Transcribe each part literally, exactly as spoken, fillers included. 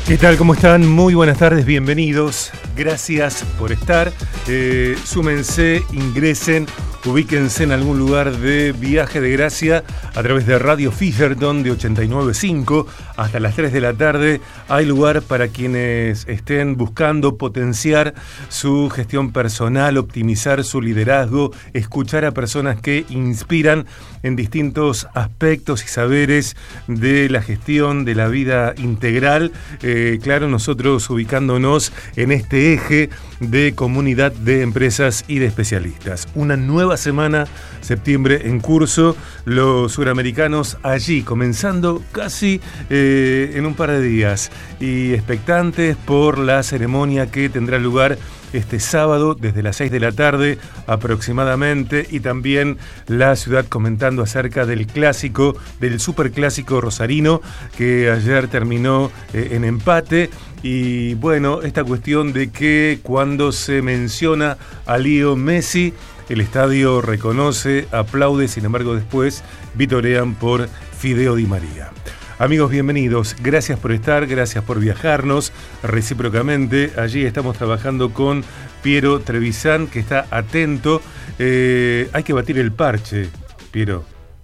¿Qué tal? ¿Cómo están? Muy buenas tardes, bienvenidos. Gracias por estar. Eh, súmense, ingresen, ubíquense en algún lugar de Viaje de Gracia a través de Radio Fisherton de ochenta y nueve punto cinco hasta las tres de la tarde. Hay lugar para quienes estén buscando potenciar su gestión personal, optimizar su liderazgo, escuchar a personas que inspiran en distintos aspectos y saberes de la gestión de la vida integral. Eh, claro, nosotros ubicándonos en este eje de comunidad de empresas y de especialistas. Una nueva semana, septiembre en curso, los suramericanos allí, comenzando casi eh, en un par de días y expectantes por la ceremonia que tendrá lugar este sábado desde las seis de la tarde aproximadamente, y también la ciudad comentando acerca del clásico, del superclásico rosarino que ayer terminó eh, en empate. Y bueno, esta cuestión de que cuando se menciona a Leo Messi, el estadio reconoce, aplaude, sin embargo después vitorean por Fideo Di María. Amigos, bienvenidos, gracias por estar, gracias por viajarnos recíprocamente. Allí estamos trabajando con Piero Trevisan, que está atento. Eh, hay que batir el parche, Piero.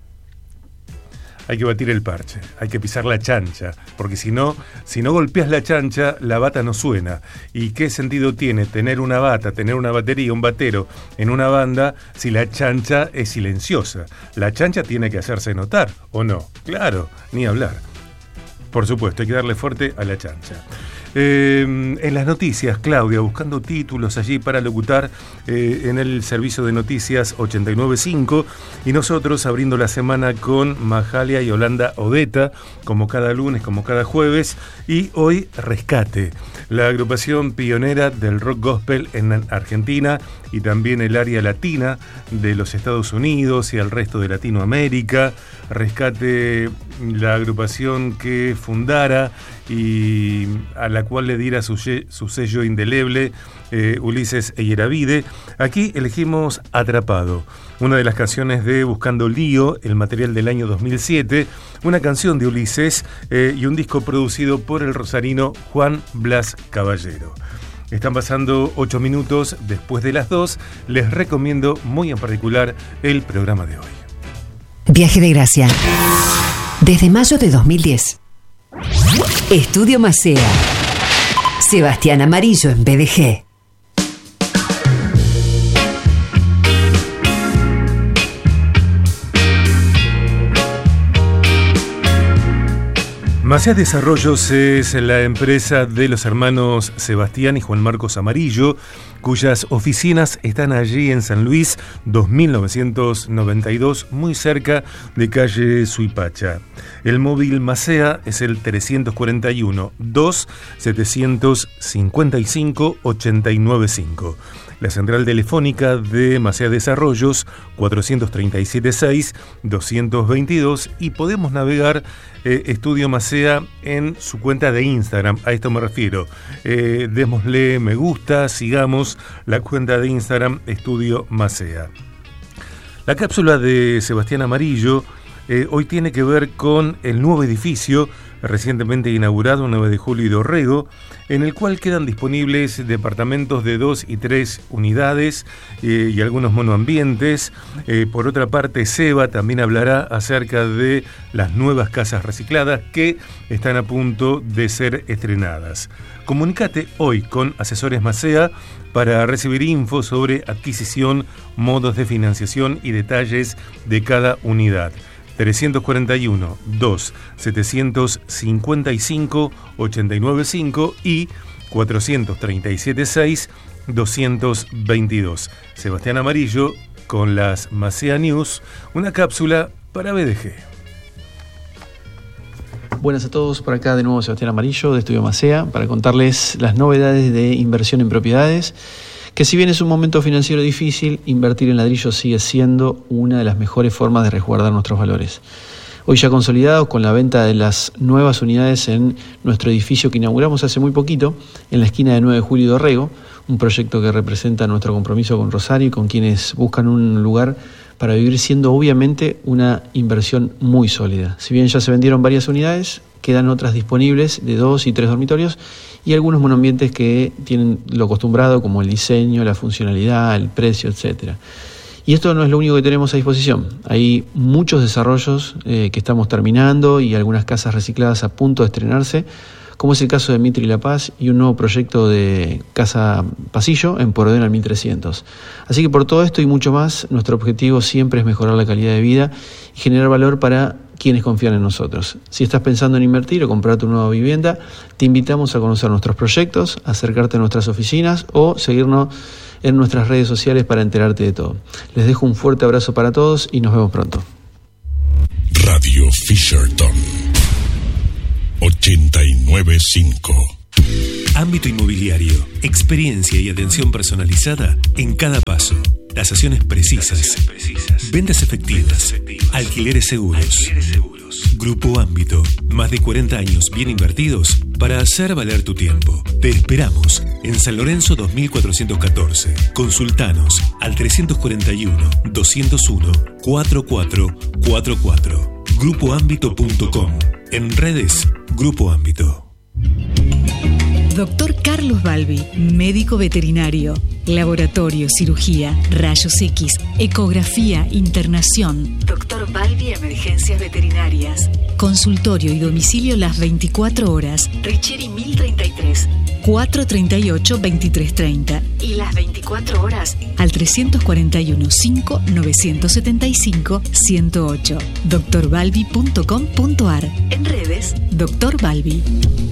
Hay que batir el parche, hay que pisar la chancha, porque si no, si no golpeas la chancha, la bata no suena. ¿Y qué sentido tiene tener una bata, tener una batería, un batero en una banda, si la chancha es silenciosa? La chancha tiene que hacerse notar, ¿o no? Claro, ni hablar. Por supuesto, hay que darle fuerte a la chancha. Eh, en las noticias, Claudia, buscando títulos allí para locutar eh, en el servicio de noticias ochenta y nueve punto cinco, y nosotros abriendo la semana con Mahalia y Yolanda Odeta, como cada lunes, como cada jueves, y hoy Rescate, la agrupación pionera del rock gospel en Argentina y también el área latina de los Estados Unidos y el resto de Latinoamérica. Rescate, la agrupación que fundara y a la cual le diera su, su sello indeleble eh, Ulises Eyeravide. Aquí elegimos Atrapado, una de las canciones de Buscando Lío, el material del año dos mil siete, una canción de Ulises eh, y un disco producido por el rosarino Juan Blas Caballero. Están pasando ocho minutos después de las dos. Les recomiendo muy en particular el programa de hoy. Viaje de Gracia. Desde mayo de dos mil diez. Estudio Macea. Sebastián Amarillo en B D G. Macea Desarrollos es la empresa de los hermanos Sebastián y Juan Marcos Amarillo, cuyas oficinas están allí en San Luis dos mil novecientos noventa y dos, muy cerca de calle Suipacha. El móvil Macea es el trescientos cuarenta y uno, dos, setecientos cincuenta y cinco, ochenta y nueve cinco. La central telefónica de Macea Desarrollos, cuatrocientos treinta y siete, seis, doscientos veintidós, y podemos navegar eh, Estudio Macea en su cuenta de Instagram. A esto me refiero. Eh, démosle me gusta, sigamos la cuenta de Instagram Estudio Macea. La cápsula de Sebastián Amarillo eh, hoy tiene que ver con el nuevo edificio recientemente inaugurado, nueve de julio y Dorrego, en el cual quedan disponibles departamentos de dos y tres unidades eh, y algunos monoambientes. Eh, por otra parte, Seba también hablará acerca de las nuevas casas recicladas que están a punto de ser estrenadas. Comunícate hoy con Asesores Macea para recibir info sobre adquisición, modos de financiación y detalles de cada unidad. trescientos cuarenta y uno, dos, setecientos cincuenta y cinco, ochenta y nueve cinco y cuatrocientos treinta y siete, seis, doscientos veintidós. Sebastián Amarillo con las Macea News, una cápsula para B D G. Buenas a todos, por acá de nuevo Sebastián Amarillo de Estudio Macea para contarles las novedades de inversión en propiedades, que si bien es un momento financiero difícil, invertir en ladrillo sigue siendo una de las mejores formas de resguardar nuestros valores. Hoy ya consolidados con la venta de las nuevas unidades en nuestro edificio que inauguramos hace muy poquito, en la esquina de nueve de julio y Dorrego, un proyecto que representa nuestro compromiso con Rosario y con quienes buscan un lugar para vivir, siendo obviamente una inversión muy sólida. Si bien ya se vendieron varias unidades, quedan otras disponibles de dos y tres dormitorios y algunos monoambientes que tienen lo acostumbrado como el diseño, la funcionalidad, el precio, etcétera. Y esto no es lo único que tenemos a disposición. Hay muchos desarrollos eh, que estamos terminando y algunas casas recicladas a punto de estrenarse, como es el caso de Mitre y La Paz y un nuevo proyecto de Casa Pasillo en Porredón al mil trescientos. Así que por todo esto y mucho más, nuestro objetivo siempre es mejorar la calidad de vida y generar valor para quienes confían en nosotros. Si estás pensando en invertir o comprar tu nueva vivienda, te invitamos a conocer nuestros proyectos, acercarte a nuestras oficinas o seguirnos en nuestras redes sociales para enterarte de todo. Les dejo un fuerte abrazo para todos y nos vemos pronto. Radio Fisherton ochenta y nueve punto cinco. Ámbito inmobiliario, experiencia y atención personalizada en cada paso. Tasaciones precisas, Tasaciones precisas. Ventas, efectivas. Ventas efectivas, alquileres seguros. Alquileres seguros. Grupo Ámbito, más de cuarenta años bien invertidos para hacer valer tu tiempo. Te esperamos en San Lorenzo dos mil cuatrocientos catorce. Consultanos al trescientos cuarenta y uno, doscientos uno, cuarenta y cuatro cuarenta y cuatro. grupo ámbito punto com. En redes, Grupo Ámbito. Doctor Carlos Balbi, médico veterinario, laboratorio, cirugía, rayos X, ecografía, internación. Doctor Balbi, emergencias veterinarias. Consultorio y domicilio las veinticuatro horas. Richieri mil treinta y tres, cuatrocientos treinta y ocho, veintitrés treinta. Y las veinticuatro horas al trescientos cuarenta y uno, cinco, novecientos setenta y cinco, ciento ocho. doctor balbi punto com punto ar. En redes, Doctor Balbi.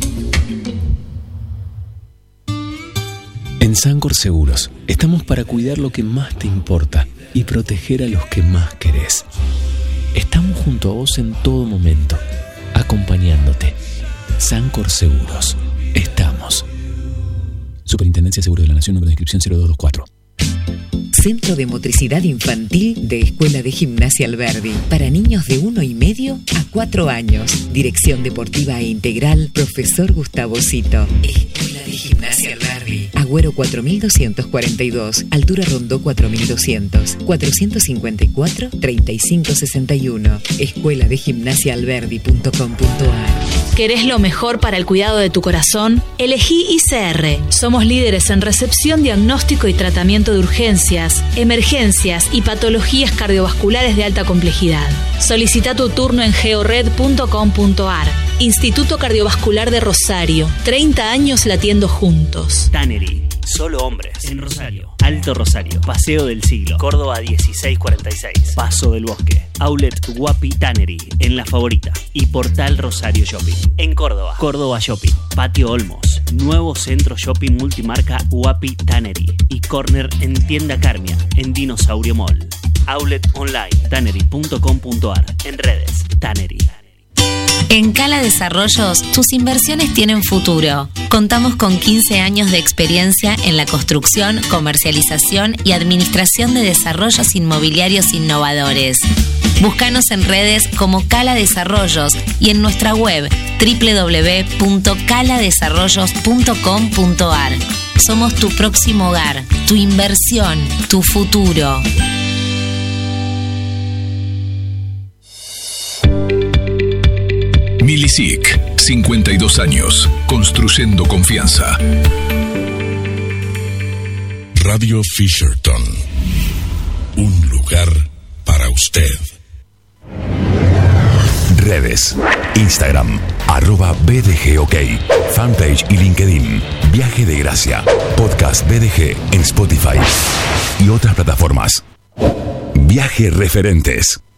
En Sancor Seguros estamos para cuidar lo que más te importa y proteger a los que más querés. Estamos junto a vos en todo momento, acompañándote. Sancor Seguros. Estamos. Superintendencia de Seguros de la Nación, número de inscripción cero dos dos cuatro. Centro de Motricidad Infantil de Escuela de Gimnasia Alberdi. Para niños de uno y medio a cuatro años. Dirección Deportiva e Integral, Profesor Gustavo Cito. Escuela de Gimnasia Alberdi. Agüero cuatro mil doscientos cuarenta y dos. Altura Rondó cuatro mil doscientos. cuatrocientos cincuenta y cuatro, treinta y cinco sesenta y uno. escuela de gimnasia alberdi punto com punto ar. ¿Querés lo mejor para el cuidado de tu corazón? Elegí I C R. Somos líderes en recepción, diagnóstico y tratamiento de urgencias, emergencias y patologías cardiovasculares de alta complejidad. Solicita tu turno en geored punto com punto ar. Instituto Cardiovascular de Rosario. treinta años latiendo juntos. Tannery. Solo hombres. En Rosario. Alto Rosario. Paseo del Siglo. Córdoba dieciséis cuarenta y seis. Paso del Bosque. Outlet Guapi Tannery. En La Favorita. Y Portal Rosario Shopping. En Córdoba. Córdoba Shopping. Patio Olmos. Nuevo centro shopping multimarca Guapi Tannery. Y corner en Tienda Carmia. En Dinosaurio Mall. Outlet online. tannery punto com punto ar. En redes. Tannery. En Cala Desarrollos, tus inversiones tienen futuro. Contamos con quince años de experiencia en la construcción, comercialización y administración de desarrollos inmobiliarios innovadores. Búscanos en redes como Cala Desarrollos y en nuestra web doble u doble u doble u punto cala desarrollos punto com punto ar. Somos tu próximo hogar, tu inversión, tu futuro. Milisic, cincuenta y dos años, construyendo confianza. Radio Fisherton, un lugar para usted. Redes, Instagram, arroba B D G OK, fanpage y LinkedIn, Viaje de Gracia, podcast B D G en Spotify y otras plataformas. Viaje Referentes.